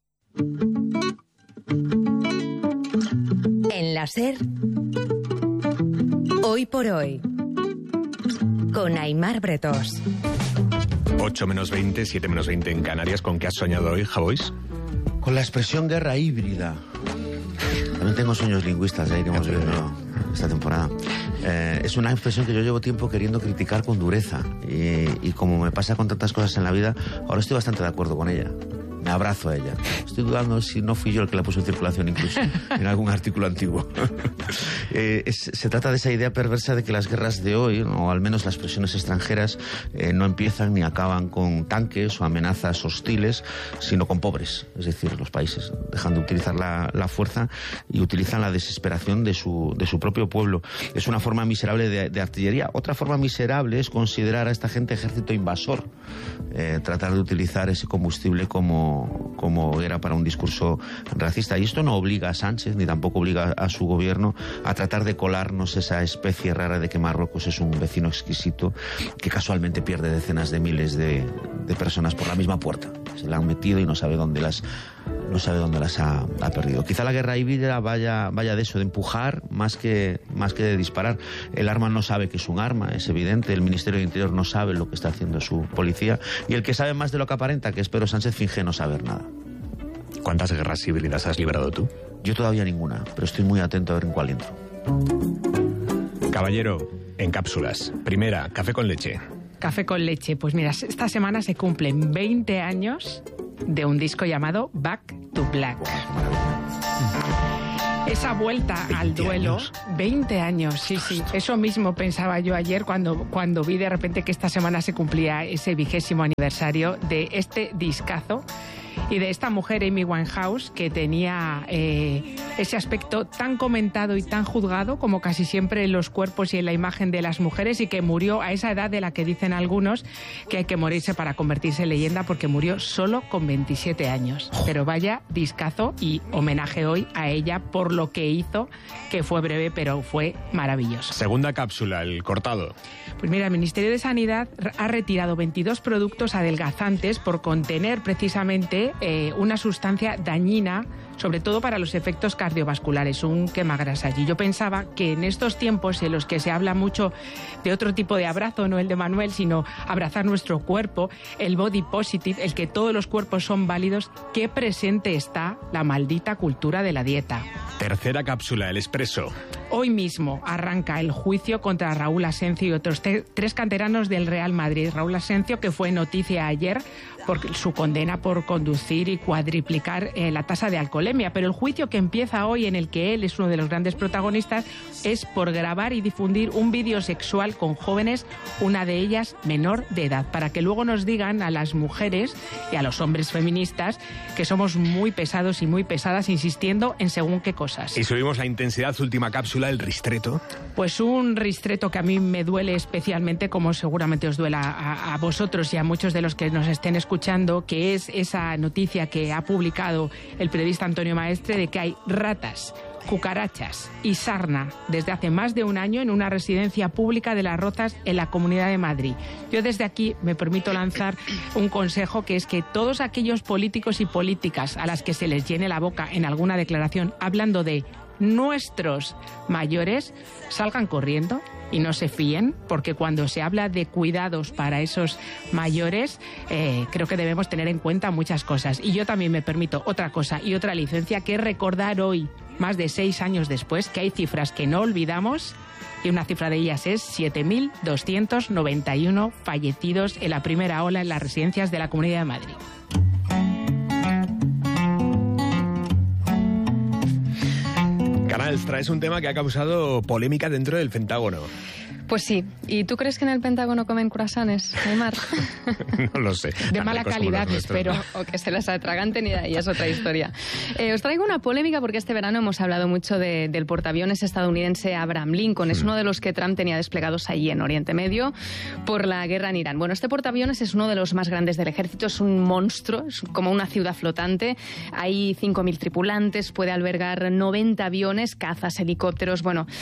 En la SER, Hoy por Hoy, con Aimar Bretós.
8 menos 20, 7 menos 20 en Canarias. ¿Con qué has soñado hoy, Javois?
Con la expresión guerra híbrida. También tengo sueños lingüistas, ya iremos viendo esta temporada. Es una expresión que yo llevo tiempo queriendo criticar con dureza. Y como me pasa con tantas cosas en la vida, ahora estoy bastante de acuerdo con ella. Me abrazo a ella. Estoy dudando si no fui yo el que la puso en circulación incluso en algún artículo antiguo. Se trata de esa idea perversa de que las guerras de hoy, o al menos las presiones extranjeras, no empiezan ni acaban con tanques o amenazas hostiles, sino con pobres. Es decir, los países dejan de utilizar la fuerza y utilizan la desesperación de su propio pueblo. Es una forma miserable de artillería. Otra forma miserable es considerar a esta gente ejército invasor. Tratar de utilizar ese combustible como como era para un discurso racista. Y esto no obliga a Sánchez, ni tampoco obliga a su gobierno a tratar de colarnos esa especie rara de que Marruecos es un vecino exquisito que casualmente pierde decenas de miles de personas por la misma puerta. Se la han metido y no sabe dónde las ha perdido. Quizá la guerra híbrida vaya de eso, de empujar más que de disparar. El arma no sabe que es un arma, es evidente. El Ministerio de Interior no sabe lo que está haciendo su policía. Y el que sabe más de lo que aparenta, que es Pedro Sánchez, finge no saber nada.
¿Cuántas guerras híbridas has librado tú?
Yo todavía ninguna, pero estoy muy atento a ver en cuál entro.
Caballero, en cápsulas. Primera, café con leche.
Café con leche. Pues mira, esta semana se cumplen 20 años de un disco llamado Back to Black. Esa vuelta al duelo, 20 años, sí. Eso mismo pensaba yo ayer cuando vi de repente que esta semana se cumplía ese 20º aniversario de este discazo y de esta mujer, Amy Winehouse, que tenía ese aspecto tan comentado y tan juzgado como casi siempre en los cuerpos y en la imagen de las mujeres, y que murió a esa edad de la que dicen algunos que hay que morirse para convertirse en leyenda, porque murió solo con 27 años. Pero vaya discazo, y homenaje hoy a ella por lo que hizo, que fue breve pero fue maravilloso.
Segunda cápsula, el cortado.
Pues mira, el Ministerio de Sanidad ha retirado 22 productos adelgazantes por contener precisamente una sustancia dañina, sobre todo para los efectos cardiovasculares, un quemagrasas. Y yo pensaba que en estos tiempos en los que se habla mucho de otro tipo de abrazo, no el de Manuel, sino abrazar nuestro cuerpo, el body positive, el que todos los cuerpos son válidos, qué presente está la maldita cultura de la dieta.
Tercera cápsula, el expreso.
Hoy mismo arranca el juicio contra Raúl Asencio y otros tres canteranos del Real Madrid. Raúl Asencio, que fue noticia ayer por su condena por conducir y cuadriplicar la tasa de alcoholemia. Pero el juicio que empieza hoy, en el que él es uno de los grandes protagonistas, es por grabar y difundir un vídeo sexual con jóvenes, una de ellas menor de edad, para que luego nos digan a las mujeres y a los hombres feministas que somos muy pesados y muy pesadas insistiendo en según qué cosas.
Y subimos la intensidad, última cápsula, el ristreto.
Pues un ristreto que a mí me duele especialmente, como seguramente os duela a vosotros y a muchos de los que nos estén escuchando, que es esa noticia que ha publicado el periodista Antonio Maestre de que hay ratas, cucarachas y sarna desde hace más de un año en una residencia pública de Las Rozas en la Comunidad de Madrid. Yo desde aquí me permito lanzar un consejo, que es que todos aquellos políticos y políticas a las que se les llene la boca en alguna declaración hablando de nuestros mayores salgan corriendo y no se fíen, porque cuando se habla de cuidados para esos mayores, creo que debemos tener en cuenta muchas cosas. Y yo también me permito otra cosa y otra licencia, que es recordar hoy, más de 6 años después, que hay cifras que no olvidamos, y una cifra de ellas es 7.291 fallecidos en la primera ola en las residencias de la Comunidad de Madrid.
Canals, traes un tema que ha causado polémica dentro del Pentágono.
Pues sí. ¿Y tú crees que en el Pentágono comen croissants, Neymar?
No lo sé.
De mala calidad, espero.
O que se las atraganten, y ahí es otra historia. Os traigo una polémica porque este verano hemos hablado mucho del portaaviones estadounidense Abraham Lincoln. Es uno de los que Trump tenía desplegados allí en Oriente Medio por la guerra en Irán. Bueno, este portaaviones es uno de los más grandes del ejército, es un monstruo, es como una ciudad flotante. Hay 5.000 tripulantes, puede albergar 90 aviones, cazas, helicópteros,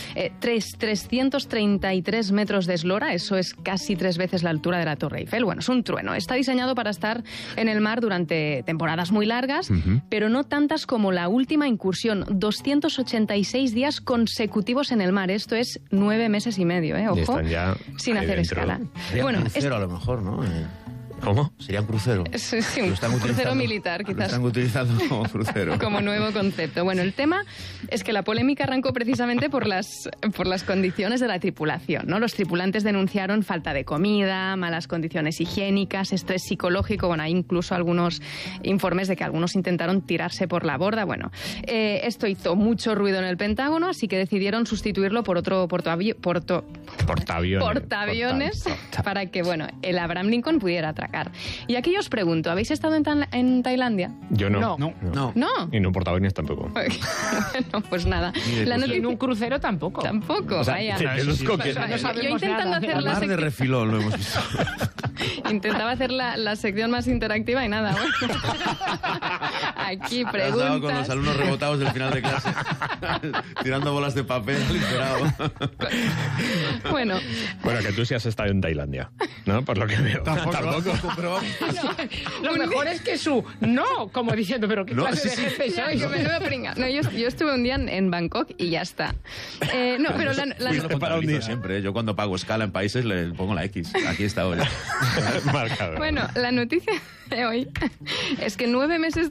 333 metros de eslora, eso es casi 3 veces la altura de la Torre Eiffel. Bueno, es un trueno. Está diseñado para estar en el mar durante temporadas muy largas, pero no tantas como la última incursión. 286 días consecutivos en el mar. Esto es 9 meses y medio, ojo,
están ya
sin hacer escala.
Sería un crucero, a lo mejor, ¿no?
¿Cómo?
Sería un crucero.
Sí, un crucero militar, quizás.
Lo están utilizando como crucero.
Como nuevo concepto. Bueno, el tema es que la polémica arrancó precisamente por las condiciones de la tripulación, ¿no? Los tripulantes denunciaron falta de comida, malas condiciones higiénicas, estrés psicológico. Bueno, hay incluso algunos informes de que algunos intentaron tirarse por la borda. Bueno, esto hizo mucho ruido en el Pentágono, así que decidieron sustituirlo por otro portaaviones para que, el Abraham Lincoln pudiera atracar. Y aquí os pregunto, ¿habéis estado en Tailandia?
Yo no.
¿No?
Y no portaaviones tampoco.
Bueno, pues nada.
Y en un crucero tampoco.
Tampoco,
o sea,
vaya.
yo
intentando hacer
el mar de refilón lo hemos visto.
Intentaba hacer la sección más interactiva y nada. Bueno. Aquí
Te has dado con los
preguntas.
alumnos rebotados del final de clase, tirando bolas de papel al esperado.
Bueno,
Bueno, que tú sí has estado en Tailandia, ¿no? Por lo que veo.
Tampoco.
Lo mejor es que no, como diciendo, pero ¿qué clase de gente sois?
que menuda pringa. No, yo estuve un día en Bangkok y ya está. No, pero
Yo lo contabilizo siempre. Yo cuando pago escala en países le pongo la X. Aquí está hoy.
Marcado.
Bueno, la noticia de hoy es que 9 meses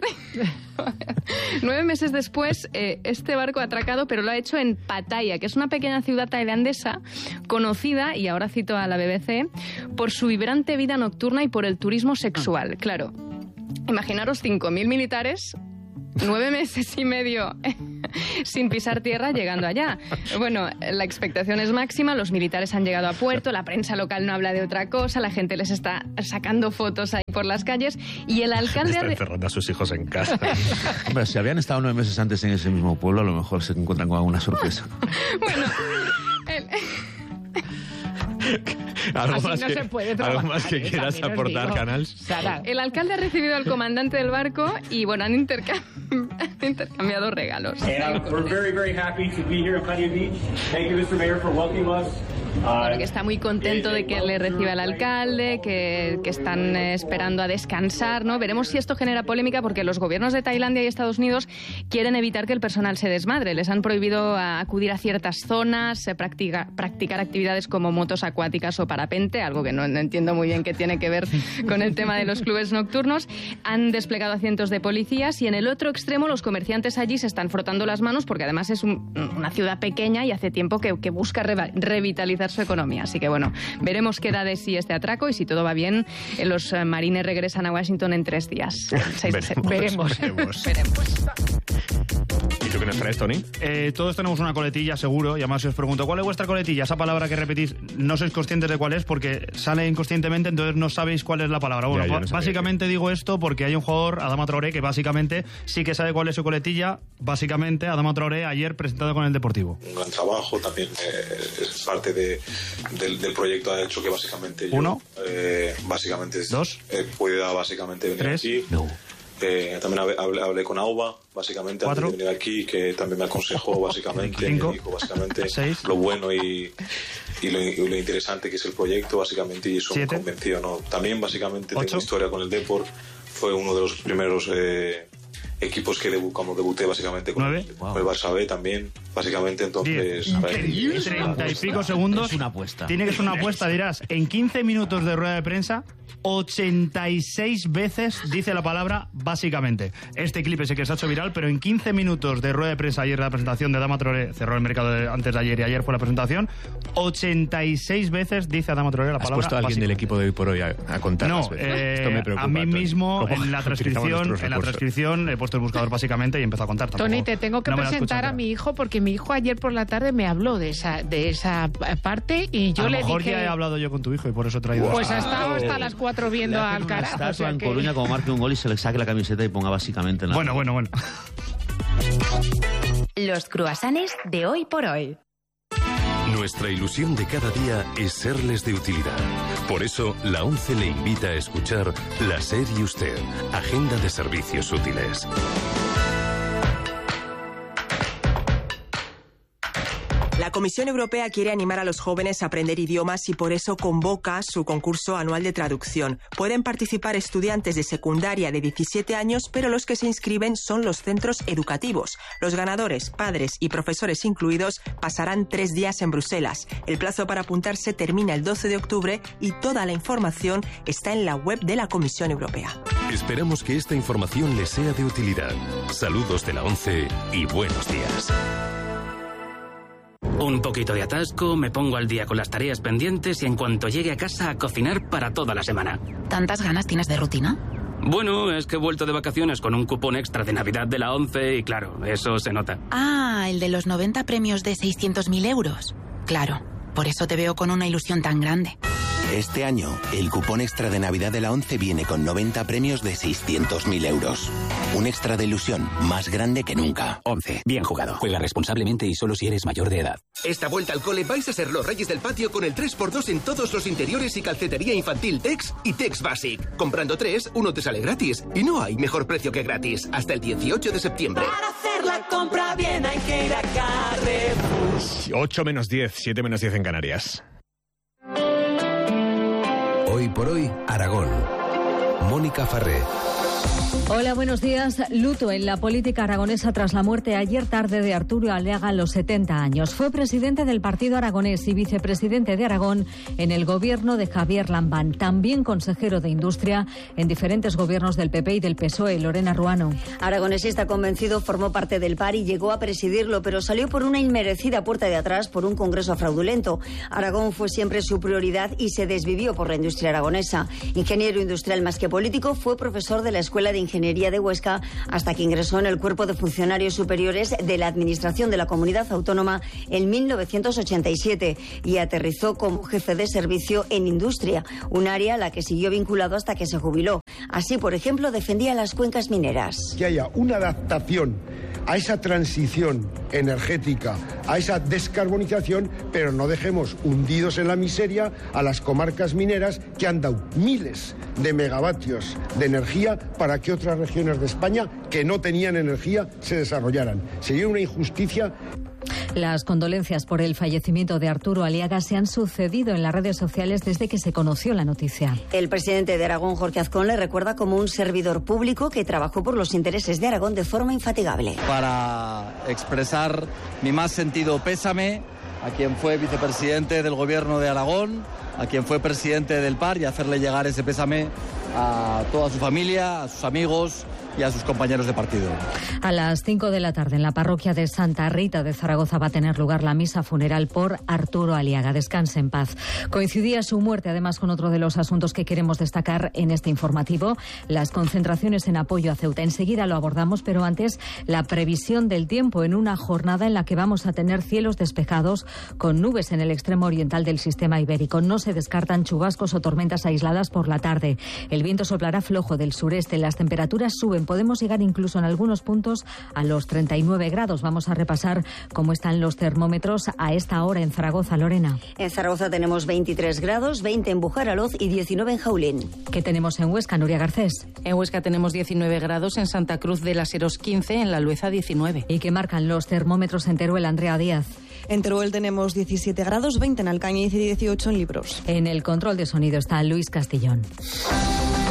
después este barco ha atracado, pero lo ha hecho en Pattaya, que es una pequeña ciudad tailandesa conocida, y ahora cito a la BBC, por su vibrante vida nocturna y por el turismo sexual. Claro, imaginaros 5.000 militares, 9 meses y medio sin pisar tierra llegando allá. Bueno, la expectación es máxima, los militares han llegado a puerto, la prensa local no habla de otra cosa, la gente les está sacando fotos ahí por las calles y el alcalde...
Está encerrando a sus hijos en casa.
Hombre, si habían estado 9 meses antes en ese mismo pueblo, a lo mejor se encuentran con alguna sorpresa.
Bueno,
¿Algo
Así
más
no
que,
se puede
algo
trabajar,
más que quieras
también os
aportar,
digo.
Canals?
Sara.
el alcalde ha recibido al comandante del barco y, bueno, han intercambiado regalos.
And we're very, very happy to be here at Pattaya Beach. Thank you, Mr. Mayor, for welcoming us.
Bueno, que está muy contento de que le reciba el alcalde, que están esperando a descansar, ¿no? Veremos si esto genera polémica porque los gobiernos de Tailandia y Estados Unidos quieren evitar que el personal se desmadre. Les han prohibido acudir a ciertas zonas, practicar actividades como motos acuáticas o parapente, algo que no entiendo muy bien qué tiene que ver con el tema de los clubes nocturnos. Han desplegado a cientos de policías y en el otro extremo los comerciantes allí se están frotando las manos porque además es una ciudad pequeña y hace tiempo que busca revitalizar su economía. Así que bueno, veremos qué da de sí este atraco y si todo va bien, los marines regresan a Washington en 3 días.
Veremos.
¿Y tú qué nos traes, Tony?
Todos tenemos una coletilla, seguro, y además si os pregunto, ¿cuál es vuestra coletilla? Esa palabra que repetís, no sois conscientes de cuál es porque sale inconscientemente, entonces no sabéis cuál es la palabra. Bueno,
Ya, yo no sabía
básicamente digo esto porque hay un jugador, Adama Traoré, que básicamente sí que sabe cuál es su coletilla. Básicamente, Adama Traoré ayer presentado con el Deportivo.
Un gran trabajo, también es parte del proyecto, ha hecho que básicamente yo...
Uno.
Básicamente...
Dos.
Pueda básicamente venir
Tres.
aquí.
No.
También hablé con Auba, básicamente,
Cuatro.
antes de venir aquí, que también me aconsejó, básicamente,
Cinco.
me dijo, básicamente,
Seis.
lo bueno y lo interesante que es el proyecto, básicamente, y eso
Siete.
me convenció, ¿no? También, básicamente,
Ocho.
tengo historia con el Depor, fue uno de los primeros equipos que cuando debuté, básicamente, con el Barça B también, básicamente, entonces...
Increíble. 30 y pico segundos.
Es una apuesta.
Tiene que ser una apuesta, dirás. En 15 minutos de rueda de prensa, 86 veces dice la palabra básicamente. Este clip es el que se ha hecho viral, pero en 15 minutos de rueda de prensa, ayer la presentación de Adama Traoré, cerró el mercado antes de ayer y ayer fue la presentación, 86 veces dice Adama Traoré la
¿Has
palabra
puesto a alguien del equipo de hoy por hoy a contar
No,
las veces? Esto me preocupa,
a mí
Tony.
mismo
¿Cómo
en la
utilizamos nuestros recursos?
transcripción he puesto el buscador básicamente y empezó a contar.
Tony, te tengo que
no me la he
presentar
escuchado
a mi hijo porque mi hijo ayer por la tarde me habló de esa parte y yo
a lo
le
mejor
dije...
ya he hablado yo con tu hijo y por eso he traído
Pues ha
esto.
estado hasta las 4 viendo
Le
al
hacen una
carajo. o
estatua
sea
en
que-
Coruña, como marque un gol y se le saque la camiseta y ponga básicamente en la...
Bueno.
Los cruasanes de hoy por hoy.
Nuestra ilusión de cada día es serles de utilidad. Por eso, la ONCE le invita a escuchar La SER y Usted, Agenda de Servicios Útiles.
La Comisión Europea quiere animar a los jóvenes a aprender idiomas y por eso convoca su concurso anual de traducción. Pueden participar estudiantes de secundaria de 17 años, pero los que se inscriben son los centros educativos. Los ganadores, padres y profesores incluidos, pasarán 3 días en Bruselas. El plazo para apuntarse termina el 12 de octubre y toda la información está en la web de la Comisión Europea.
Esperamos que esta información les sea de utilidad. Saludos de la ONCE y buenos días.
Un poquito de atasco, me pongo al día con las tareas pendientes y en cuanto llegue a casa a cocinar para toda la semana.
¿Tantas ganas tienes de rutina?
Bueno, es que he vuelto de vacaciones con un cupón extra de Navidad de la ONCE y claro, eso se nota.
Ah, el de los 90 premios de 600.000 euros. Claro, por eso te veo con una ilusión tan grande.
Este año, el cupón extra de Navidad de la ONCE viene con 90 premios de 600.000 euros. Un extra de ilusión más grande que nunca.
ONCE, bien jugado. Juega responsablemente y solo si eres mayor de edad.
Esta vuelta al cole vais a ser los reyes del patio con el 3x2 en todos los interiores y calcetería infantil Tex y Tex Basic. Comprando 3, uno te sale gratis. Y no hay mejor precio que gratis. Hasta el 18 de septiembre.
Para hacer la compra bien hay que ir a Carrefour.
8 menos 10, 7 menos 10 en Canarias.
Hoy por hoy, Aragón. Mónica Farré.
Hola, buenos días. Luto en la política aragonesa tras la muerte ayer tarde de Arturo Aliaga a los 70 años. Fue presidente del Partido Aragonés y vicepresidente de Aragón en el gobierno de Javier Lambán. También consejero de Industria en diferentes gobiernos del PP y del PSOE. Lorena Ruano.
Aragonesista convencido, formó parte del PAR y llegó a presidirlo, pero salió por una inmerecida puerta de atrás por un congreso fraudulento. Aragón fue siempre su prioridad y se desvivió por la industria aragonesa. Ingeniero industrial más que político, fue profesor de la Escuela de Ingeniería de Huesca hasta que ingresó en el Cuerpo de Funcionarios Superiores de la Administración de la Comunidad Autónoma en 1987 y aterrizó como jefe de servicio en Industria, un área a la que siguió vinculado hasta que se jubiló. Así, por ejemplo, defendía las cuencas mineras.
Que haya una adaptación a esa transición energética, a esa descarbonización, pero no dejemos hundidos en la miseria a las comarcas mineras que han dado miles de megavatios de energía para que otras regiones de España que no tenían energía se desarrollaran. Sería una injusticia.
Las condolencias por el fallecimiento de Arturo Aliaga se han sucedido en las redes sociales desde que se conoció la noticia.
El presidente de Aragón, Jorge Azcón, le recuerda como un servidor público que trabajó por los intereses de Aragón de forma infatigable.
Para expresar mi más sentido pésame a quien fue vicepresidente del Gobierno de Aragón, a quien fue presidente del PAR y hacerle llegar ese pésame a toda su familia, a sus amigos y a sus compañeros de partido.
A las 5 de la tarde en la parroquia de Santa Rita de Zaragoza va a tener lugar la misa funeral por Arturo Aliaga. Descanse en paz. Coincidía su muerte además con otro de los asuntos que queremos destacar en este informativo, las concentraciones en apoyo a Ceuta. Enseguida lo abordamos, pero antes la previsión del tiempo en una jornada en la que vamos a tener cielos despejados con nubes en el extremo oriental del sistema ibérico. No se descartan chubascos o tormentas aisladas por la tarde. El viento soplará flojo del sureste. Las temperaturas suben. Podemos llegar incluso en algunos puntos a los 39 grados. Vamos a repasar cómo están los termómetros a esta hora en Zaragoza, Lorena.
En Zaragoza tenemos 23 grados, 20 en Bujaraloz y 19 en Jaulín.
¿Qué tenemos en Huesca, Nuria Garcés?
En Huesca tenemos 19 grados, en Santa Cruz de las Heros 15, en La Lueza 19.
¿Y qué marcan los termómetros en Teruel, Andrea Díaz?
En Teruel tenemos 17 grados, 20 en Alcañiz y 18 en Libros.
En el control de sonido está Luis Castillón.